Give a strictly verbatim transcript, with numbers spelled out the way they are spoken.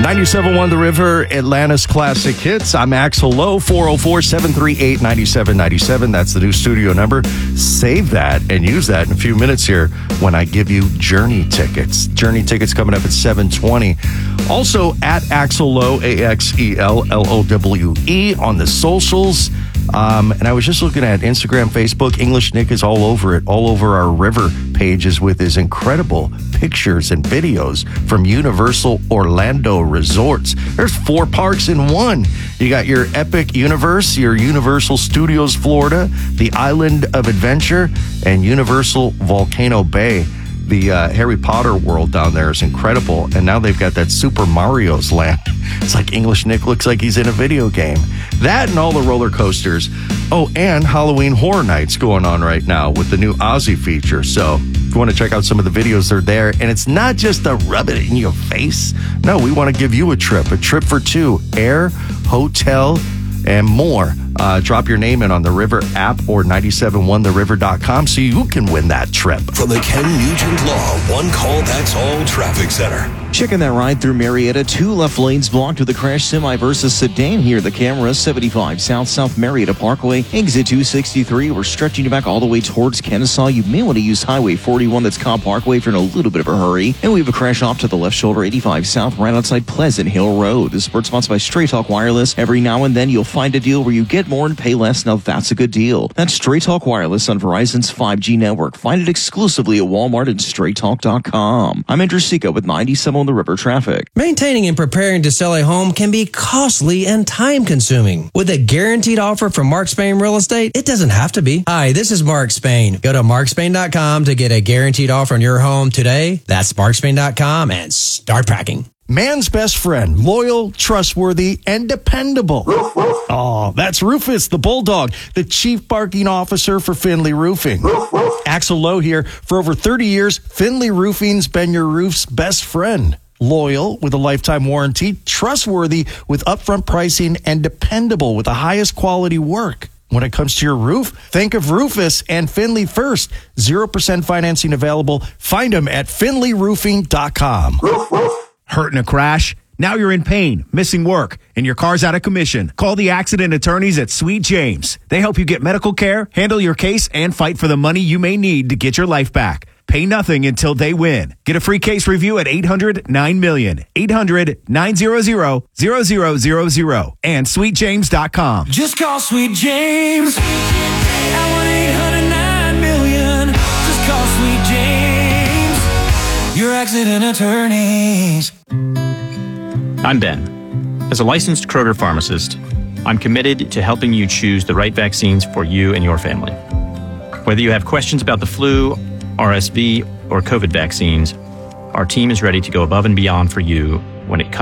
ninety-seven point one The River, Atlanta's classic hits. I'm Axel Lowe, four oh four, seven three eight, nine seven nine seven. That's the new studio number. Save that and use that in a few minutes here when I give you Journey tickets. Journey tickets coming up at seven twenty. Also at Axel Lowe, A X E L L O W E on the socials. Um, and I was just looking at Instagram, Facebook. English Nick is all over it, all over our river pages with his incredible pictures and videos from Universal Orlando Resorts. There's four parks in one. You got your Epic Universe, your Universal Studios Florida, the Island of Adventure, and Universal Volcano Bay. The uh, Harry Potter world down there is incredible. And now they've got that Super Mario's land. It's like English Nick looks like he's in a video game. That and all the roller coasters. Oh, and Halloween Horror Nights going on right now with the new Ozzy feature. So if you want to check out some of the videos, they're there. And it's not just a rub it in your face. No, we want to give you a trip. A trip for two. Air, hotel, and more. Uh, drop your name in on the River app or nine seven one the river dot com so you can win that trip. From the Ken Nugent Law One Call That's All Traffic Center. Checking that ride through Marietta, two left lanes blocked with a crash semi versus sedan here. The camera, seventy-five South South Marietta Parkway, exit two sixty-three. We're stretching you back all the way towards Kennesaw. You may want to use Highway forty-one, that's Cobb Parkway, if you're in a little bit of a hurry. And we have a crash off to the left shoulder, eighty-five South, right outside Pleasant Hill Road. This is sponsored by Straight Talk Wireless. Every now and then you'll find a deal where you get more and pay less. Now that's a good deal. That's Straight Talk Wireless on Verizon's five G network. Find it exclusively at Walmart and straight talk dot com. I'm Andrew Seco with ninety-seven on the River Traffic. Maintaining and preparing to sell a home can be costly and time-consuming. With a guaranteed offer from Mark Spain Real Estate, it doesn't have to be. Hi, this is Mark Spain. Go to mark spain dot com to get a guaranteed offer on your home today. That's mark spain dot com and start packing. Man's best friend, loyal, trustworthy, and dependable. Oh, that's Rufus, the bulldog, the chief barking officer for Finley Roofing. Axel Lowe here. For over thirty years, Finley Roofing's been your roof's best friend. Loyal with a lifetime warranty, trustworthy with upfront pricing, and dependable with the highest quality work. When it comes to your roof, think of Rufus and Finley first. zero percent financing available. Find them at finley roofing dot com. Hurt in a crash? Now you're in pain, missing work, and your car's out of commission. Call the accident attorneys at Sweet James. They help you get medical care, handle your case, and fight for the money you may need to get your life back. Pay nothing until they win. Get a free case review at eight hundred nine million, eight hundred nine hundred, zero zero zero zero, and sweet james dot com. Just call Sweet James at one eight hundred nine million. Just call Sweet James, your accident attorneys. I'm Ben. As a licensed Kroger pharmacist, I'm committed to helping you choose the right vaccines for you and your family. Whether you have questions about the flu, R S V, or COVID vaccines, our team is ready to go above and beyond for you when it comes